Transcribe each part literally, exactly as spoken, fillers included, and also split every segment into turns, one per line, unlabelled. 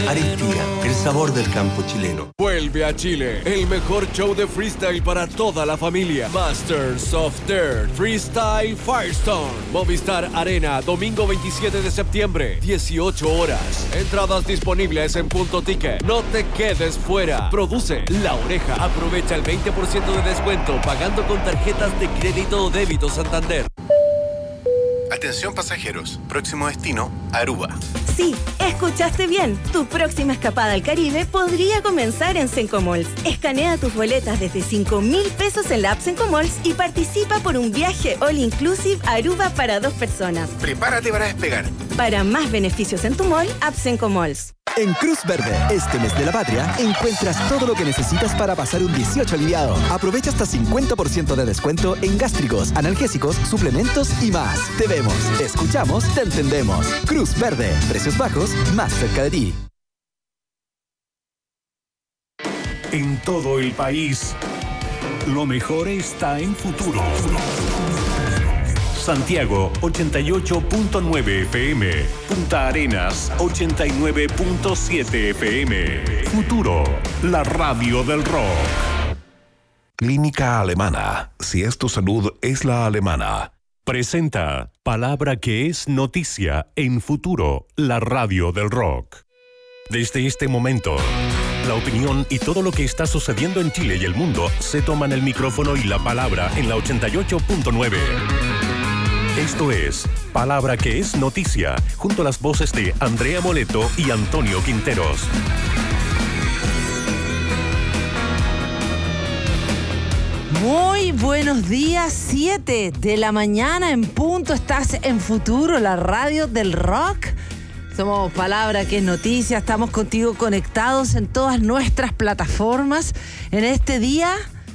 Arequipa, el sabor del campo chileno.
Vuelve a Chile, el mejor show de freestyle para toda la familia. Masters of Dirt Freestyle Firestone. Movistar Arena, domingo veintisiete de septiembre, dieciocho horas. Entradas disponibles en Punto Ticket. No te quedes fuera. Produce La Oreja. Aprovecha el veinte por ciento de descuento pagando con tarjetas de crédito o débito Santander.
Atención pasajeros, próximo destino, Aruba.
Sí, escuchaste bien. Tu próxima escapada al Caribe podría comenzar en Sencomalls. Escanea tus boletas desde cinco mil pesos en la app Sencomalls y participa por un viaje all inclusive a Aruba para dos personas.
Prepárate para despegar.
Para más beneficios en tu mall, app Sencomalls.
En Cruz Verde, este mes de la patria, encuentras todo lo que necesitas para pasar un dieciocho aliviado. Aprovecha hasta cincuenta por ciento de descuento en gástricos, analgésicos, suplementos y más. Te vemos, escuchamos, te entendemos. Cruz Verde, precios bajos, más cerca de ti.
En todo el país, lo mejor está en Futuro. Santiago ochenta y ocho punto nueve F M, Punta Arenas ochenta y nueve punto siete F M. Futuro, la radio del rock.
Clínica Alemana. Si es tu salud, es la alemana.
Presenta Palabra que es noticia en Futuro, la radio del rock. Desde este momento, la opinión y todo lo que está sucediendo en Chile y el mundo se toman el micrófono y la palabra en la ochenta y ocho punto nueve. Esto es Palabra que es noticia, junto a las voces de Andrea Moleto y Antonio Quinteros.
Muy buenos días, siete de la mañana en punto. Estás en Futuro, la radio del rock. Somos Palabra que es noticia, estamos contigo conectados en todas nuestras plataformas en este día,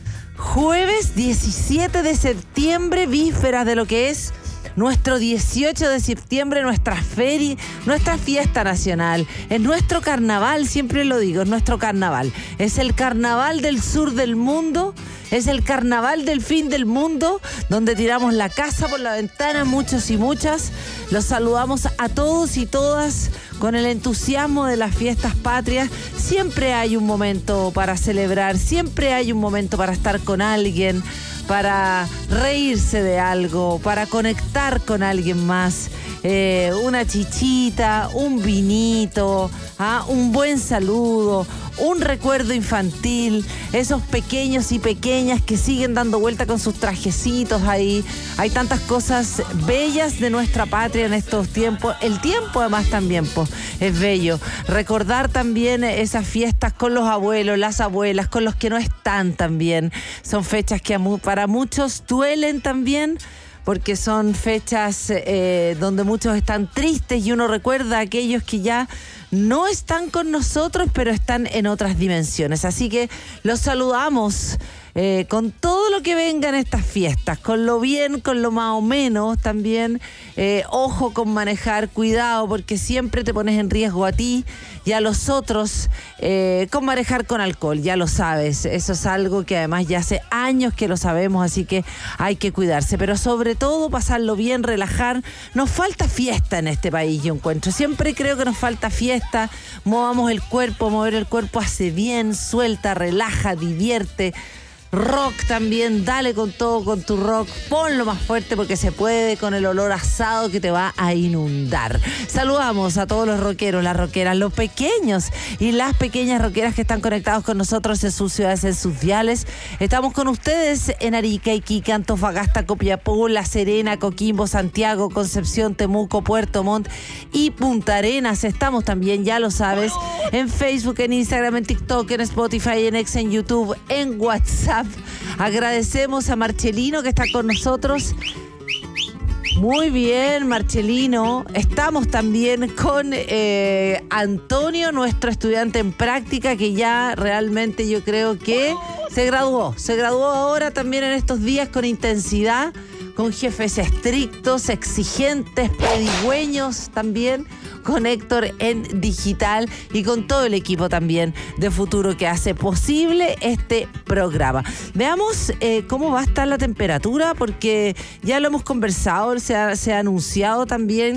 jueves diecisiete de septiembre, vísperas de lo que es nuestro dieciocho de septiembre, nuestra feria, nuestra fiesta nacional. Es nuestro carnaval, siempre lo digo, es nuestro carnaval. Es el carnaval del sur del mundo, es el carnaval del fin del mundo, donde tiramos la casa por la ventana, muchos y muchas. Los saludamos a todos y todas con el entusiasmo de las fiestas patrias. Siempre hay un momento para celebrar, siempre hay un momento para estar con alguien, para reírse de algo, para conectar con alguien más. Eh, una chichita, un vinito, ¿ah? Un buen saludo, un recuerdo infantil, esos pequeños y pequeñas que siguen dando vuelta con sus trajecitos ahí. Hay tantas cosas bellas de nuestra patria en estos tiempos. El tiempo además también pues, es bello. Recordar también esas fiestas con los abuelos, las abuelas, con los que no están también. Son fechas que para muchos duelen también, porque son fechas eh, donde muchos están tristes y uno recuerda a aquellos que ya no están con nosotros, pero están en otras dimensiones. Así que los saludamos eh, con todo lo que venga en estas fiestas, con lo bien, con lo más o menos también. Eh, ojo con manejar, cuidado, porque siempre te pones en riesgo a ti y a los otros eh, con manejar con alcohol, ya lo sabes. Eso es algo que además ya hace años que lo sabemos, así que hay que cuidarse. Pero sobre todo pasarlo bien, relajar. Nos falta fiesta en este país, yo encuentro. Siempre creo que nos falta fiesta. Movamos el cuerpo, mover el cuerpo hace bien, suelta, relaja, divierte. Rock también, dale con todo con tu rock, ponlo más fuerte porque se puede, con el olor asado que te va a inundar. Saludamos a todos los rockeros, las rockeras, los pequeños y las pequeñas rockeras que están conectados con nosotros en sus ciudades, en sus diales. Estamos con ustedes en Arica, Iquique, Antofagasta, Copiapó, La Serena, Coquimbo, Santiago, Concepción, Temuco, Puerto Montt y Punta Arenas. Estamos también, ya lo sabes, en Facebook, en Instagram, en TikTok, en Spotify, en X, en YouTube, en WhatsApp. Agradecemos a Marcelino que está con nosotros. Muy bien, Marcelino. Estamos también con eh, Antonio, nuestro estudiante en práctica, que ya realmente yo creo que se graduó. Se graduó ahora también en estos días con intensidad, con jefes estrictos, exigentes, pedigüeños también, con Héctor en digital y con todo el equipo también de Futuro que hace posible este programa. Veamos eh, cómo va a estar la temperatura, porque ya lo hemos conversado, se ha, se ha anunciado también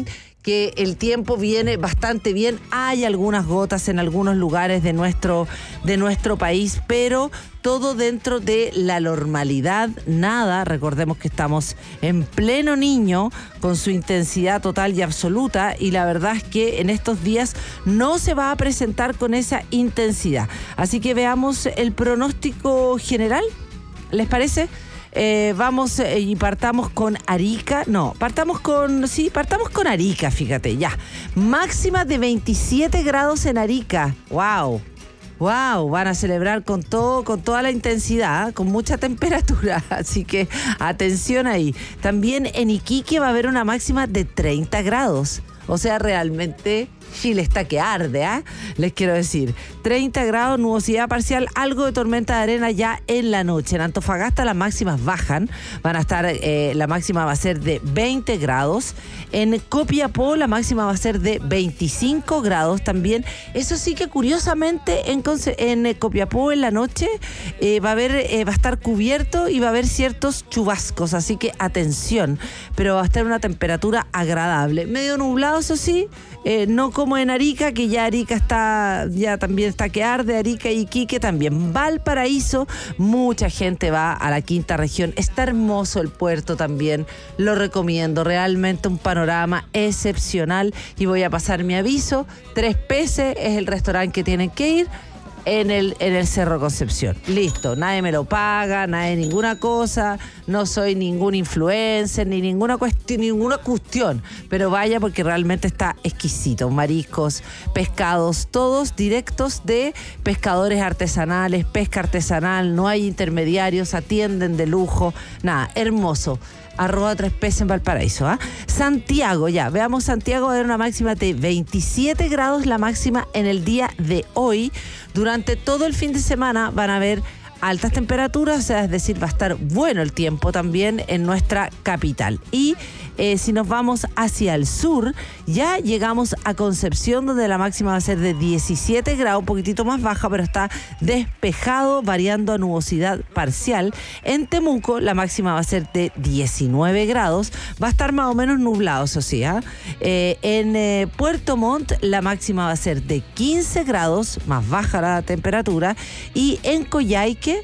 que el tiempo viene bastante bien. Hay algunas gotas en algunos lugares de nuestro, de nuestro país, pero todo dentro de la normalidad. Nada, recordemos que estamos en pleno Niño, con su intensidad total y absoluta, y la verdad es que en estos días no se va a presentar con esa intensidad. Así que veamos el pronóstico general, ¿les parece? Eh, vamos eh, y partamos con Arica. No, partamos con... Sí, partamos con Arica, fíjate, ya. Máxima de veintisiete grados en Arica. ¡Wow! ¡Wow! Van a celebrar con todo, con toda la intensidad, con mucha temperatura. Así que atención ahí. También en Iquique va a haber una máxima de treinta grados. O sea, realmente Chile está que arde, ¿eh? Les quiero decir. treinta grados, nubosidad parcial, algo de tormenta de arena ya en la noche. En Antofagasta las máximas bajan. Van a estar, eh, la máxima va a ser de veinte grados. En Copiapó la máxima va a ser de veinticinco grados también. Eso sí que curiosamente en, en Copiapó en la noche eh, va a haber, eh, va a estar cubierto y va a haber ciertos chubascos. Así que atención. Pero va a estar una temperatura agradable. Medio nublado, eso sí. Eh, no como en Arica, que ya Arica está, ya también está que arde, Arica y Iquique también. Valparaíso, mucha gente va a la quinta región. Está hermoso el puerto también, lo recomiendo, realmente un panorama excepcional. Y voy a pasar mi aviso, Tres Peces es el restaurante que tienen que ir. En el, en el Cerro Concepción. Listo, nadie me lo paga, nadie ninguna cosa, no soy ningún influencer, ni ninguna cuestión, ninguna cuestión, pero vaya porque realmente está exquisito. Mariscos, pescados, todos directos de pescadores artesanales, pesca artesanal, no hay intermediarios, atienden de lujo, nada, hermoso. Arroba Tres Peces en Valparaíso. ¿eh? Santiago, ya, veamos Santiago, va a haber una máxima de veintisiete grados, la máxima en el día de hoy. Durante todo el fin de semana van a haber altas temperaturas, o sea, es decir, va a estar bueno el tiempo también en nuestra capital. Y eh, si nos vamos hacia el sur, ya llegamos a Concepción, donde la máxima va a ser de diecisiete grados, un poquitito más baja, pero está despejado, variando a nubosidad parcial. En Temuco, la máxima va a ser de diecinueve grados, va a estar más o menos nublado, eso sí. ¿eh? Eh, en eh, Puerto Montt, la máxima va a ser de quince grados, más baja la temperatura, y en Coyhaique,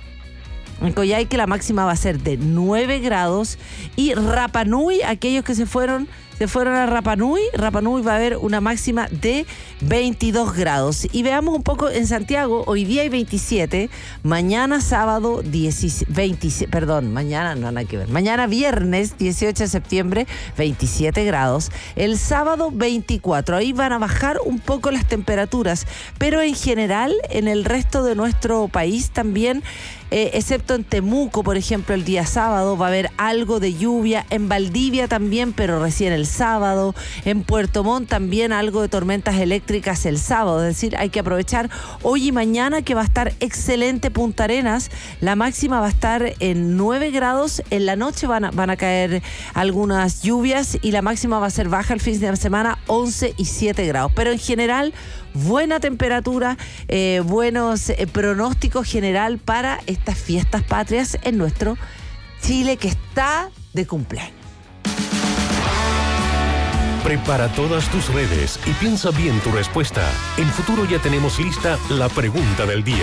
En Coyhaique la máxima va a ser de nueve grados, y Rapa Nui, aquellos que se fueron, se fueron a Rapa Nui, Rapa Nui va a haber una máxima de veintidós grados. Y veamos un poco en Santiago, hoy día hay veintisiete, mañana sábado diez, veintisiete, perdón, mañana no nada que ver, mañana viernes dieciocho de septiembre veintisiete grados, el sábado veinticuatro, ahí van a bajar un poco las temperaturas, pero en general en el resto de nuestro país también, Eh, excepto en Temuco, por ejemplo, el día sábado va a haber algo de lluvia, en Valdivia también, pero recién el sábado, en Puerto Montt también algo de tormentas eléctricas el sábado, es decir, hay que aprovechar hoy y mañana que va a estar excelente Punta Arenas, la máxima va a estar en nueve grados, en la noche van a, van a caer algunas lluvias y la máxima va a ser baja el fin de semana, once y siete grados, pero en general buena temperatura, eh, buenos eh, pronósticos general para estas fiestas patrias en nuestro Chile que está de cumpleaños.
Prepara todas tus redes y piensa bien tu respuesta. En Futuro ya tenemos lista la pregunta del día.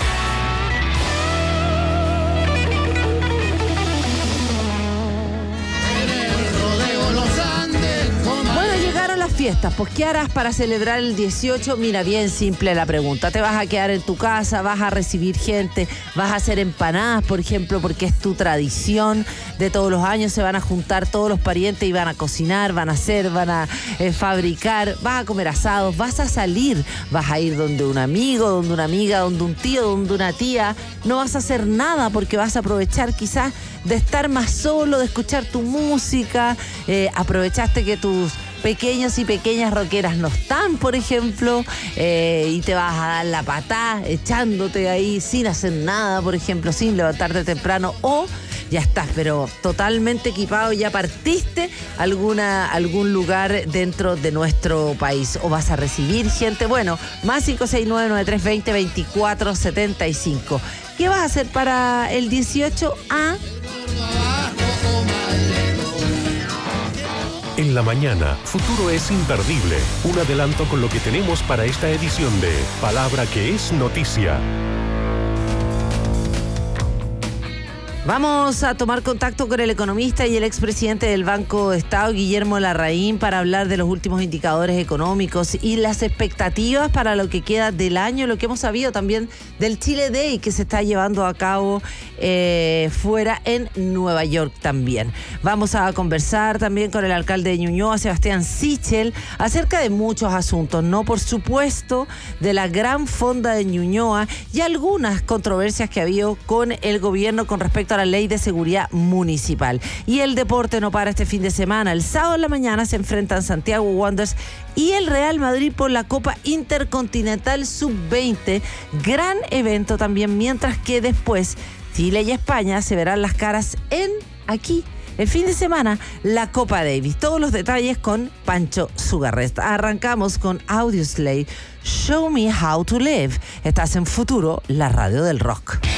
Fiestas, pues ¿qué harás para celebrar el dieciocho? Mira, bien simple la pregunta. ¿Te vas a quedar en tu casa? ¿Vas a recibir gente? ¿Vas a hacer empanadas, por ejemplo, porque es tu tradición de todos los años? Se van a juntar todos los parientes y van a cocinar, van a hacer, van a eh, fabricar, vas a comer asados, vas a salir, vas a ir donde un amigo, donde una amiga, donde un tío, donde una tía. No vas a hacer nada porque vas a aprovechar quizás de estar más solo, de escuchar tu música. Eh, aprovechaste que tus pequeños y pequeñas rockeras no están, por ejemplo, eh, y te vas a dar la patada echándote ahí sin hacer nada, por ejemplo, sin levantarte temprano, o ya estás, pero totalmente equipado, ya partiste a alguna, algún lugar dentro de nuestro país, o vas a recibir gente. Bueno, más cinco seis nueve, nueve tres dos cero, veinticuatro setenta y cinco. ¿Qué vas a hacer para el dieciocho? Ah,
En la mañana, Futuro es imperdible. Un adelanto con lo que tenemos para esta edición de Palabra que es Noticia.
Vamos a tomar contacto con el economista y el expresidente del Banco Estado, Guillermo Larraín, para hablar de los últimos indicadores económicos y las expectativas para lo que queda del año, lo que hemos sabido también del Chile Day que se está llevando a cabo eh, fuera en Nueva York también. Vamos a conversar también con el alcalde de Ñuñoa, Sebastián Sichel, acerca de muchos asuntos, ¿no? Por supuesto, de la gran fonda de Ñuñoa y algunas controversias que ha habido con el gobierno con respecto a la ley de seguridad municipal. Y el deporte no para este fin de semana. El sábado en la mañana se enfrentan Santiago Wanderers y el Real Madrid por la Copa Intercontinental sub veinte. Gran evento también, mientras que después Chile y España se verán las caras en aquí. El fin de semana, la Copa Davis. Todos los detalles con Pancho Sugarret. Arrancamos con Audioslave, Show Me How to Live. Estás en Futuro, la radio del rock.